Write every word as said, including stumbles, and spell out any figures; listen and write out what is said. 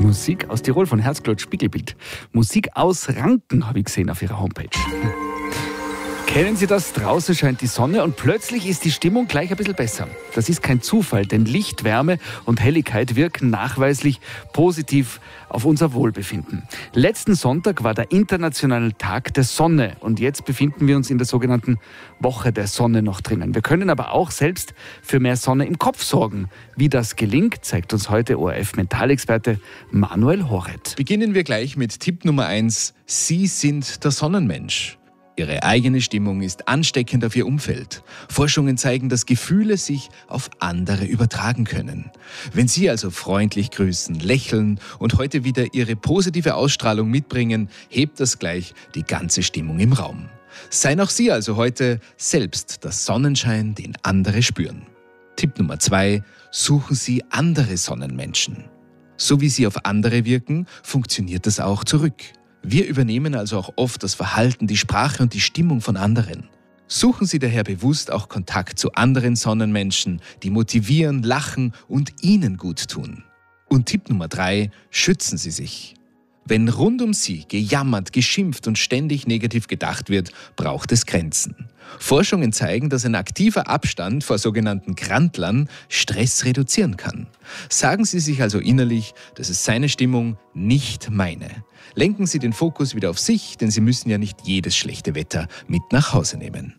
Musik aus Tirol von Herzklotz Spiegelbild. Musik aus Ranken habe ich gesehen auf ihrer Homepage. Kennen Sie das? Draußen scheint die Sonne und plötzlich ist die Stimmung gleich ein bisschen besser. Das ist kein Zufall, denn Licht, Wärme und Helligkeit wirken nachweislich positiv auf unser Wohlbefinden. Letzten Sonntag war der internationale Tag der Sonne und jetzt befinden wir uns in der sogenannten Woche der Sonne noch drinnen. Wir können aber auch selbst für mehr Sonne im Kopf sorgen. Wie das gelingt, zeigt uns heute O R F-Mentalexperte Manuel Horet. Beginnen wir gleich mit Tipp Nummer eins. Sie sind der Sonnenmensch. Ihre eigene Stimmung ist ansteckend auf Ihr Umfeld. Forschungen zeigen, dass Gefühle sich auf andere übertragen können. Wenn Sie also freundlich grüßen, lächeln und heute wieder Ihre positive Ausstrahlung mitbringen, hebt das gleich die ganze Stimmung im Raum. Seien auch Sie also heute selbst der Sonnenschein, den andere spüren. Tipp Nummer zwei. Suchen Sie andere Sonnenmenschen. So wie Sie auf andere wirken, funktioniert das auch zurück. Wir übernehmen also auch oft das Verhalten, die Sprache und die Stimmung von anderen. Suchen Sie daher bewusst auch Kontakt zu anderen Sonnenmenschen, die motivieren, lachen und Ihnen gut tun. Und Tipp Nummer drei, schützen Sie sich. Wenn rund um Sie gejammert, geschimpft und ständig negativ gedacht wird, braucht es Grenzen. Forschungen zeigen, dass ein aktiver Abstand vor sogenannten Grantlern Stress reduzieren kann. Sagen Sie sich also innerlich, das ist seine Stimmung, nicht meine. Lenken Sie den Fokus wieder auf sich, denn Sie müssen ja nicht jedes schlechte Wetter mit nach Hause nehmen.